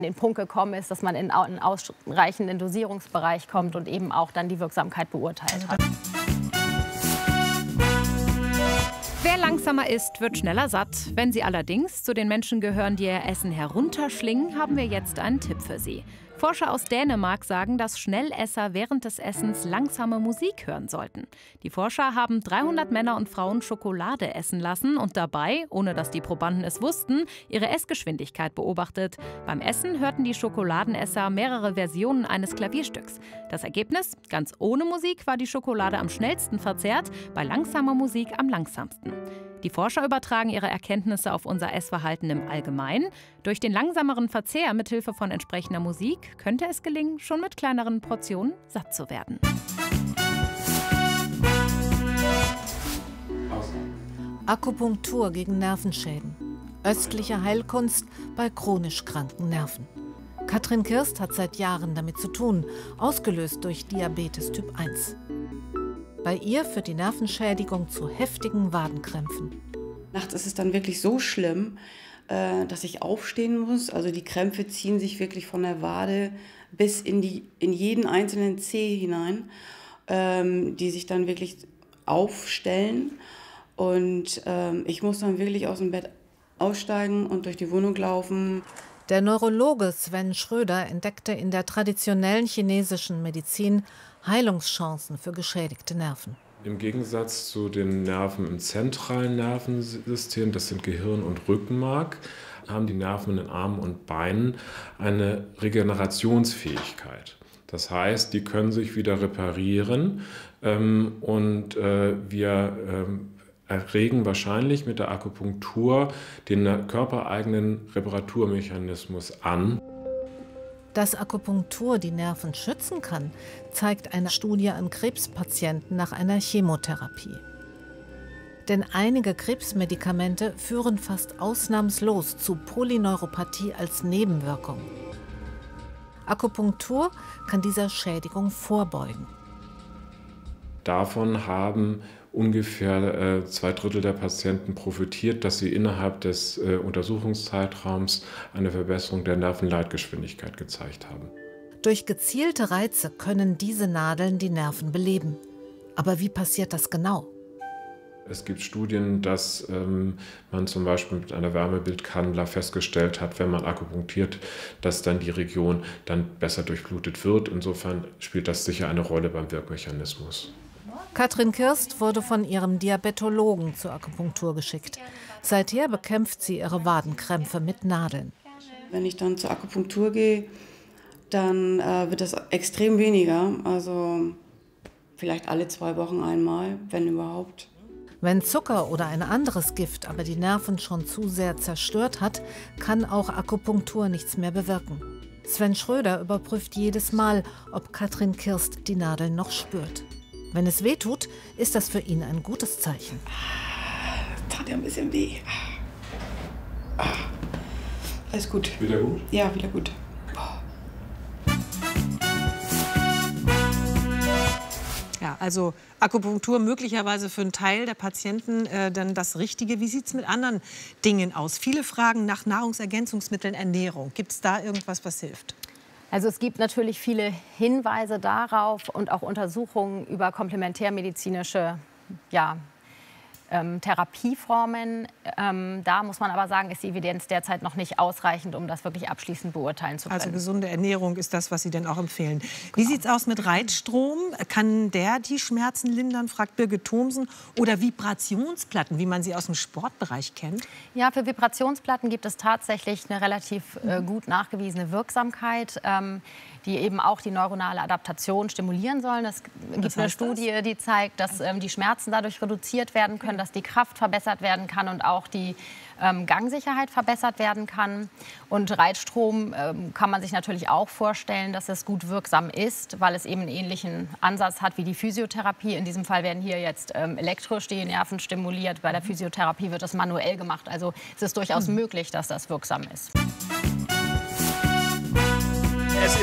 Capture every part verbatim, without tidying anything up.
den Punkt gekommen ist, dass man in einen ausreichenden Dosierungsbereich kommt und eben auch dann die Wirksamkeit beurteilt hat. Wer langsamer isst, wird schneller satt. Wenn Sie allerdings zu den Menschen gehören, die ihr Essen herunterschlingen, haben wir jetzt einen Tipp für Sie. Forscher aus Dänemark sagen, dass Schnellesser während des Essens langsame Musik hören sollten. Die Forscher haben dreihundert Männer und Frauen Schokolade essen lassen und dabei, ohne dass die Probanden es wussten, ihre Essgeschwindigkeit beobachtet. Beim Essen hörten die Schokoladenesser mehrere Versionen eines Klavierstücks. Das Ergebnis? Ganz ohne Musik war die Schokolade am schnellsten verzehrt, bei langsamer Musik am langsamsten. Die Forscher übertragen ihre Erkenntnisse auf unser Essverhalten im Allgemeinen. Durch den langsameren Verzehr mithilfe von entsprechender Musik könnte es gelingen, schon mit kleineren Portionen satt zu werden. Akupunktur gegen Nervenschäden. Östliche Heilkunst bei chronisch kranken Nerven. Katrin Kirst hat seit Jahren damit zu tun, ausgelöst durch Diabetes Typ eins. Bei ihr führt die Nervenschädigung zu heftigen Wadenkrämpfen. Nachts ist es dann wirklich so schlimm, dass ich aufstehen muss. Also die Krämpfe ziehen sich wirklich von der Wade bis in, die, in jeden einzelnen Zeh hinein, die sich dann wirklich aufstellen. Und ich muss dann wirklich aus dem Bett aussteigen und durch die Wohnung laufen. Der Neurologe Sven Schröder entdeckte in der traditionellen chinesischen Medizin Heilungschancen für geschädigte Nerven. Im Gegensatz zu den Nerven im zentralen Nervensystem, das sind Gehirn und Rückenmark, haben die Nerven in den Armen und Beinen eine Regenerationsfähigkeit. Das heißt, die können sich wieder reparieren ähm, und äh, wir ähm, erregen wahrscheinlich mit der Akupunktur den körpereigenen Reparaturmechanismus an. Dass Akupunktur die Nerven schützen kann, zeigt eine Studie an Krebspatienten nach einer Chemotherapie. Denn einige Krebsmedikamente führen fast ausnahmslos zu Polyneuropathie als Nebenwirkung. Akupunktur kann dieser Schädigung vorbeugen. Davon haben ungefähr äh, zwei Drittel der Patienten profitiert, dass sie innerhalb des äh, Untersuchungszeitraums eine Verbesserung der Nervenleitgeschwindigkeit gezeigt haben. Durch gezielte Reize können diese Nadeln die Nerven beleben. Aber wie passiert das genau? Es gibt Studien, dass ähm, man zum Beispiel mit einer Wärmebildcannula festgestellt hat, wenn man akupunktiert, dass dann die Region dann besser durchblutet wird. Insofern spielt das sicher eine Rolle beim Wirkmechanismus. Katrin Kirst wurde von ihrem Diabetologen zur Akupunktur geschickt. Seither bekämpft sie ihre Wadenkrämpfe mit Nadeln. Wenn ich dann zur Akupunktur gehe, dann äh, wird das extrem weniger. Also vielleicht alle zwei Wochen einmal, wenn überhaupt. Wenn Zucker oder ein anderes Gift aber die Nerven schon zu sehr zerstört hat, kann auch Akupunktur nichts mehr bewirken. Sven Schröder überprüft jedes Mal, ob Katrin Kirst die Nadeln noch spürt. Wenn es weh tut, ist das für ihn ein gutes Zeichen. Tat ja ein bisschen weh. Alles gut. Wieder gut? Ja, wieder gut. Ja, also Akupunktur möglicherweise für einen Teil der Patienten äh, dann das Richtige. Wie sieht es mit anderen Dingen aus? Viele fragen nach Nahrungsergänzungsmitteln, Ernährung. Gibt es da irgendwas, was hilft? Also es gibt natürlich viele Hinweise darauf und auch Untersuchungen über komplementärmedizinische ja, ähm, Therapieformen. Ähm, da muss man aber sagen, ist die Evidenz derzeit noch nicht ausreichend, um das wirklich abschließend beurteilen zu können. Also gesunde Ernährung ist das, was Sie denn auch empfehlen. Genau. Wie sieht es aus mit Reitstrom? Kann der die Schmerzen lindern, fragt Birgit Thomsen. Oder Vibrationsplatten, wie man sie aus dem Sportbereich kennt? Ja, für Vibrationsplatten gibt es tatsächlich eine relativ äh, gut nachgewiesene Wirksamkeit, ähm, die eben auch die neuronale Adaptation stimulieren sollen. Es gibt Was eine heißt Studie, das? die zeigt, dass ähm, die Schmerzen dadurch reduziert werden können, dass die Kraft verbessert werden kann und auch die ähm, Gangsicherheit verbessert werden kann. Und Reitstrom ähm, kann man sich natürlich auch vorstellen, dass es gut wirksam ist, weil es eben einen ähnlichen Ansatz hat wie die Physiotherapie. In diesem Fall werden hier jetzt ähm, elektrisch die Nerven stimuliert. Bei der Physiotherapie wird das manuell gemacht. Also es ist durchaus mhm. möglich, dass das wirksam ist. Es ist ein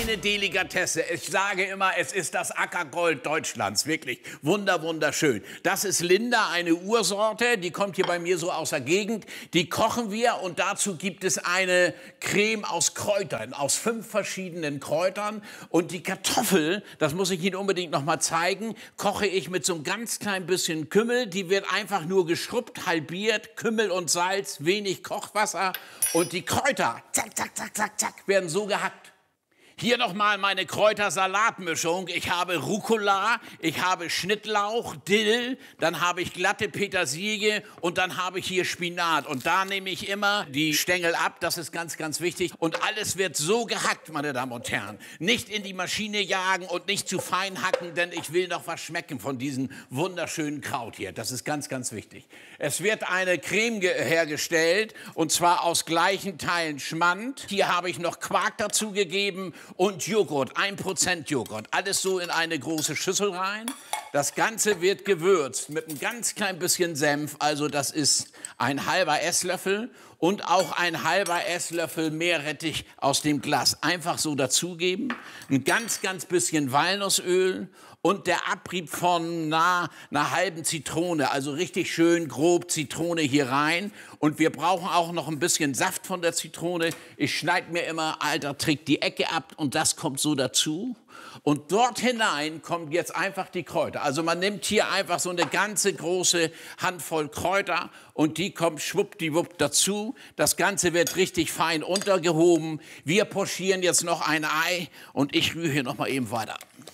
eine Delikatesse. Ich sage immer, es ist das Ackergold Deutschlands. Wirklich wunder, wunderschön. Das ist Linda, eine Ursorte. Die kommt hier bei mir so aus der Gegend. Die kochen wir und dazu gibt es eine Creme aus Kräutern, aus fünf verschiedenen Kräutern. Und die Kartoffel, das muss ich Ihnen unbedingt noch mal zeigen, koche ich mit so einem ganz klein bisschen Kümmel. Die wird einfach nur geschrubbt, halbiert, Kümmel und Salz, wenig Kochwasser. Und die Kräuter, zack, zack, zack, zack, zack, werden so gehackt. Hier nochmal meine Kräutersalatmischung. Ich habe Rucola, ich habe Schnittlauch, Dill, dann habe ich glatte Petersilie und dann habe ich hier Spinat. Und da nehme ich immer die Stängel ab, das ist ganz, ganz wichtig. Und alles wird so gehackt, meine Damen und Herren. Nicht in die Maschine jagen und nicht zu fein hacken, denn ich will noch was schmecken von diesem wunderschönen Kraut hier. Das ist ganz, ganz wichtig. Es wird eine Creme hergestellt und zwar aus gleichen Teilen Schmand. Hier habe ich noch Quark dazu gegeben. Und Joghurt, ein Prozent Joghurt. Alles so in eine große Schüssel rein. Das Ganze wird gewürzt mit einem ganz klein bisschen Senf. Also das ist ein halber Esslöffel und auch ein halber Esslöffel Meerrettich aus dem Glas. Einfach so dazugeben. Ein ganz, ganz bisschen Walnussöl und der Abrieb von na, einer halben Zitrone. Also richtig schön grob Zitrone hier rein. Und wir brauchen auch noch ein bisschen Saft von der Zitrone. Ich schneide mir immer, alter Trick, die Ecke ab und das kommt so dazu. Und dort hinein kommt jetzt einfach die Kräuter. Also man nimmt hier einfach so eine ganze große Handvoll Kräuter und die kommt schwuppdiwupp dazu. Das Ganze wird richtig fein untergehoben. Wir pochieren jetzt noch ein Ei und ich rühre hier noch mal eben weiter.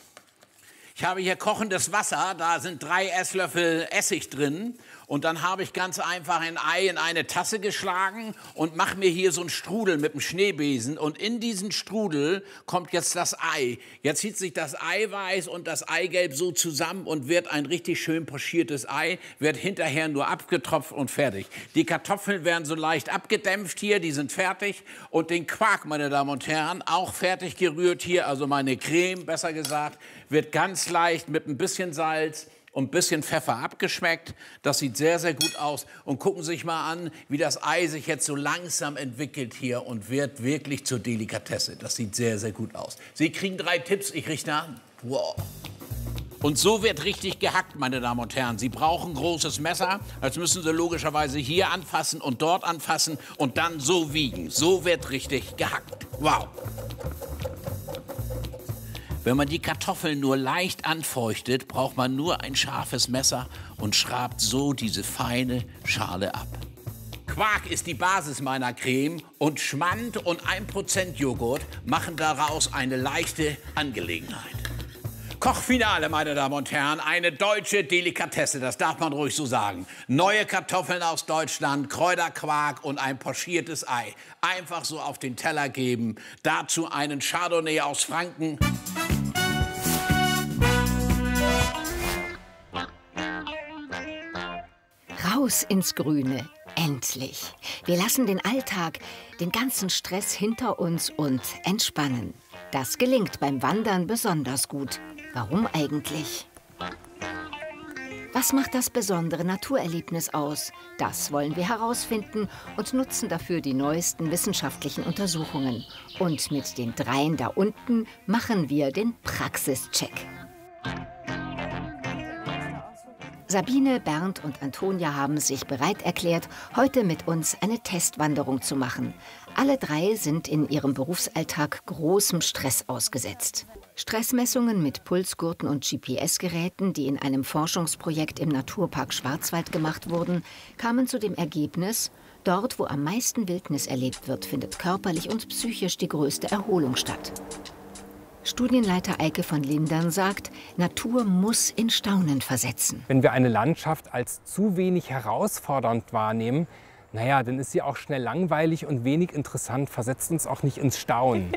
Ich habe hier kochendes Wasser, da sind drei Esslöffel Essig drin. Und dann habe ich ganz einfach ein Ei in eine Tasse geschlagen und mache mir hier so einen Strudel mit dem Schneebesen. Und in diesen Strudel kommt jetzt das Ei. Jetzt zieht sich das Eiweiß und das Eigelb so zusammen und wird ein richtig schön pochiertes Ei, wird hinterher nur abgetropft und fertig. Die Kartoffeln werden so leicht abgedämpft hier, die sind fertig. Und den Quark, meine Damen und Herren, auch fertig gerührt hier, also meine Creme, besser gesagt, wird ganz leicht mit ein bisschen Salz und ein bisschen Pfeffer abgeschmeckt. Das sieht sehr, sehr gut aus. Und gucken Sie sich mal an, wie das Ei sich jetzt so langsam entwickelt hier und wird wirklich zur Delikatesse. Das sieht sehr, sehr gut aus. Sie kriegen drei Tipps, ich richte an. Wow. Und so wird richtig gehackt, meine Damen und Herren. Sie brauchen ein großes Messer. Das müssen Sie logischerweise hier anfassen und dort anfassen und dann so wiegen. So wird richtig gehackt. Wow. Wenn man die Kartoffeln nur leicht anfeuchtet, braucht man nur ein scharfes Messer und schrabt so diese feine Schale ab. Quark ist die Basis meiner Creme und Schmand und ein Prozent Joghurt machen daraus eine leichte Angelegenheit. Kochfinale, meine Damen und Herren, eine deutsche Delikatesse, das darf man ruhig so sagen. Neue Kartoffeln aus Deutschland, Kräuterquark und ein pochiertes Ei. Einfach so auf den Teller geben. Dazu einen Chardonnay aus Franken. Raus ins Grüne, endlich. Wir lassen den Alltag, den ganzen Stress hinter uns und entspannen. Das gelingt beim Wandern besonders gut. Warum eigentlich? Was macht das besondere Naturerlebnis aus? Das wollen wir herausfinden und nutzen dafür die neuesten wissenschaftlichen Untersuchungen. Und mit den dreien da unten machen wir den Praxischeck. Sabine, Bernd und Antonia haben sich bereit erklärt, heute mit uns eine Testwanderung zu machen. Alle drei sind in ihrem Berufsalltag großem Stress ausgesetzt. Stressmessungen mit Pulsgurten und G P S-Geräten, die in einem Forschungsprojekt im Naturpark Schwarzwald gemacht wurden, kamen zu dem Ergebnis, dort, wo am meisten Wildnis erlebt wird, findet körperlich und psychisch die größte Erholung statt. Studienleiter Eike von Lindern sagt, Natur muss in Staunen versetzen. Wenn wir eine Landschaft als zu wenig herausfordernd wahrnehmen, naja, dann ist sie auch schnell langweilig und wenig interessant, versetzt uns auch nicht ins Staunen.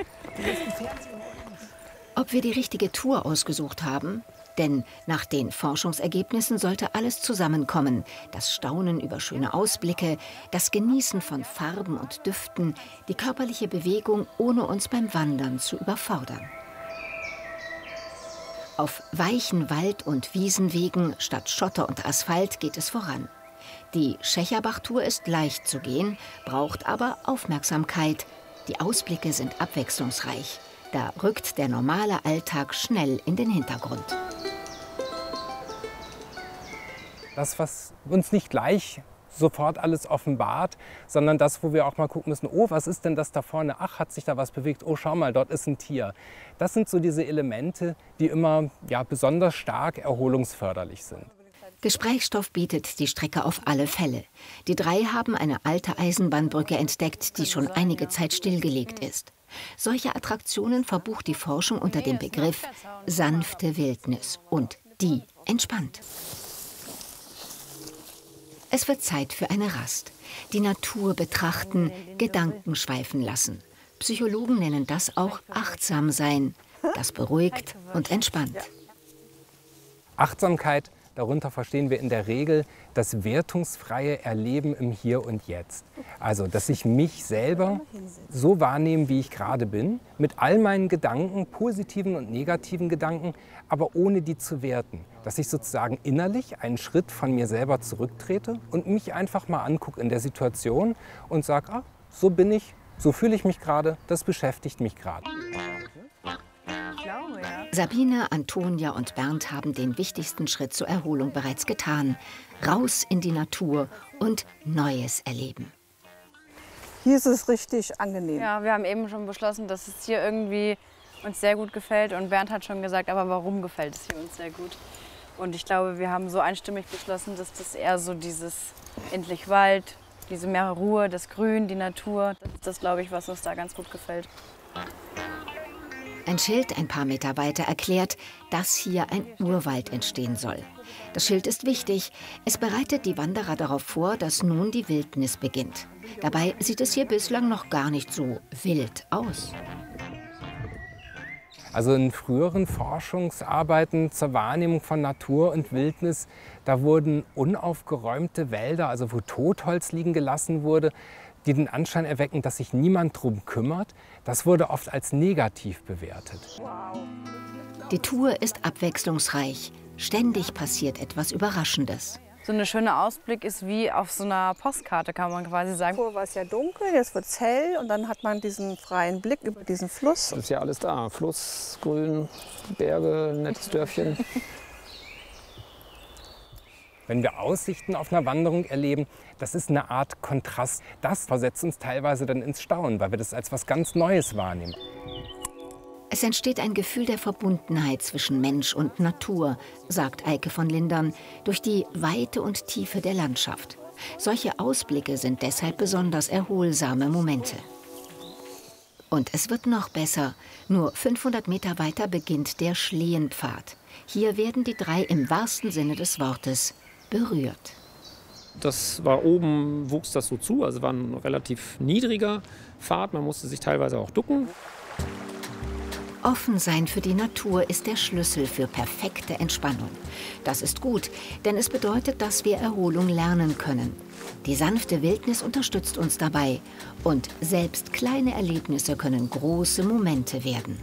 Ob wir die richtige Tour ausgesucht haben? Denn nach den Forschungsergebnissen sollte alles zusammenkommen. Das Staunen über schöne Ausblicke, das Genießen von Farben und Düften, die körperliche Bewegung, ohne uns beim Wandern zu überfordern. Auf weichen Wald- und Wiesenwegen statt Schotter und Asphalt geht es voran. Die Schächerbach-Tour ist leicht zu gehen, braucht aber Aufmerksamkeit. Die Ausblicke sind abwechslungsreich. Da rückt der normale Alltag schnell in den Hintergrund. Das, was uns nicht gleich sofort alles offenbart, sondern das, wo wir auch mal gucken müssen, oh, was ist denn das da vorne? Ach, hat sich da was bewegt? Oh, schau mal, dort ist ein Tier. Das sind so diese Elemente, die immer ja, besonders stark erholungsförderlich sind. Gesprächsstoff bietet die Strecke auf alle Fälle. Die drei haben eine alte Eisenbahnbrücke entdeckt, die schon einige Zeit stillgelegt ist. Solche Attraktionen verbucht die Forschung unter dem Begriff sanfte Wildnis und die entspannt. Es wird Zeit für eine Rast. Die Natur betrachten, Gedanken schweifen lassen. Psychologen nennen das auch achtsam sein. Das beruhigt und entspannt. Achtsamkeit, darunter verstehen wir in der Regel das wertungsfreie Erleben im Hier und Jetzt. Also, dass ich mich selber so wahrnehme, wie ich gerade bin, mit all meinen Gedanken, positiven und negativen Gedanken, aber ohne die zu werten. Dass ich sozusagen innerlich einen Schritt von mir selber zurücktrete und mich einfach mal angucke in der Situation und sage, ah, so bin ich, so fühle ich mich gerade, das beschäftigt mich gerade. Sabine, Antonia und Bernd haben den wichtigsten Schritt zur Erholung bereits getan. Raus in die Natur und Neues erleben. Hier ist es richtig angenehm. Ja, wir haben eben schon beschlossen, dass es hier irgendwie uns sehr gut gefällt. Und Bernd hat schon gesagt, aber warum gefällt es hier uns sehr gut? Und ich glaube, wir haben so einstimmig beschlossen, dass das eher so dieses endlich Wald, diese mehr Ruhe, das Grün, die Natur, das ist das, glaube ich, was uns da ganz gut gefällt. Ein Schild ein paar Meter weiter erklärt, dass hier ein Urwald entstehen soll. Das Schild ist wichtig. Es bereitet die Wanderer darauf vor, dass nun die Wildnis beginnt. Dabei sieht es hier bislang noch gar nicht so wild aus. Also in früheren Forschungsarbeiten zur Wahrnehmung von Natur und Wildnis, da wurden unaufgeräumte Wälder, also wo Totholz liegen gelassen wurde, die den Anschein erwecken, dass sich niemand drum kümmert, das wurde oft als negativ bewertet. Die Tour ist abwechslungsreich. Ständig passiert etwas Überraschendes. So ein schöner Ausblick ist wie auf so einer Postkarte, kann man quasi sagen. Vorher war es ja dunkel, jetzt wird es hell und dann hat man diesen freien Blick über diesen Fluss. Das ist ja alles da. Fluss, Grün, Berge, nettes Dörfchen. Wenn wir Aussichten auf einer Wanderung erleben, das ist eine Art Kontrast. Das versetzt uns teilweise dann ins Staunen, weil wir das als was ganz Neues wahrnehmen. Es entsteht ein Gefühl der Verbundenheit zwischen Mensch und Natur, sagt Eike von Lindern, durch die Weite und Tiefe der Landschaft. Solche Ausblicke sind deshalb besonders erholsame Momente. Und es wird noch besser. Nur fünfhundert Meter weiter beginnt der Schliehenpfad. Hier werden die drei im wahrsten Sinne des Wortes berührt. Das war oben, wuchs das so zu, also war ein relativ niedriger Pfad, man musste sich teilweise auch ducken. Offen sein für die Natur ist der Schlüssel für perfekte Entspannung. Das ist gut, denn es bedeutet, dass wir Erholung lernen können. Die sanfte Wildnis unterstützt uns dabei und selbst kleine Erlebnisse können große Momente werden.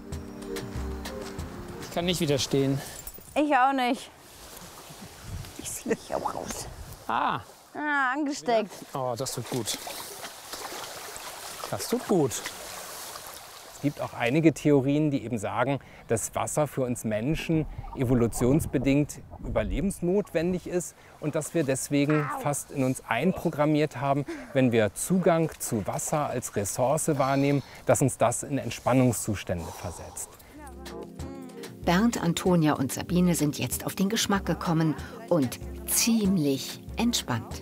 Ich kann nicht widerstehen. Ich auch nicht. Ich ziehe mich auch raus. Ah. Ah, angesteckt. Oh, das tut gut. Das tut gut. Es gibt auch einige Theorien, die eben sagen, dass Wasser für uns Menschen evolutionsbedingt überlebensnotwendig ist und dass wir deswegen fast in uns einprogrammiert haben, wenn wir Zugang zu Wasser als Ressource wahrnehmen, dass uns das in Entspannungszustände versetzt. Bernd, Antonia und Sabine sind jetzt auf den Geschmack gekommen und ziemlich entspannt.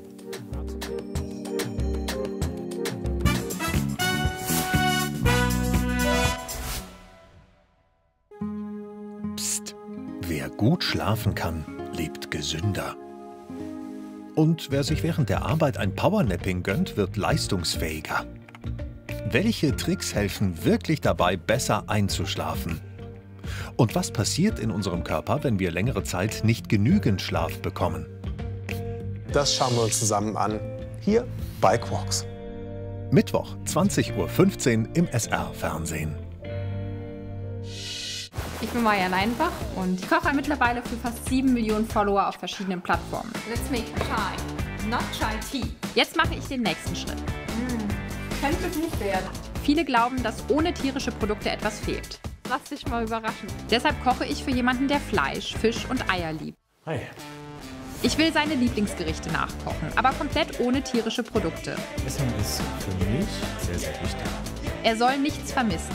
Psst, wer gut schlafen kann, lebt gesünder. Und wer sich während der Arbeit ein Powernapping gönnt, wird leistungsfähiger. Welche Tricks helfen wirklich dabei, besser einzuschlafen? Und was passiert in unserem Körper, wenn wir längere Zeit nicht genügend Schlaf bekommen? Das schauen wir uns zusammen an, hier bei Quarks. Mittwoch, zwanzig Uhr fünfzehn im S R-Fernsehen. Ich bin Maja Leinbach und ich koche mittlerweile für fast sieben Millionen Follower auf verschiedenen Plattformen. Let's make chai, not chai tea. Jetzt mache ich den nächsten Schritt. Mm. Könnte gut werden. Viele glauben, dass ohne tierische Produkte etwas fehlt. Lass dich mal überraschen. Deshalb koche ich für jemanden, der Fleisch, Fisch und Eier liebt. Hi. Ich will seine Lieblingsgerichte nachkochen, aber komplett ohne tierische Produkte. Essen ist für mich sehr, sehr wichtig. Er soll nichts vermissen.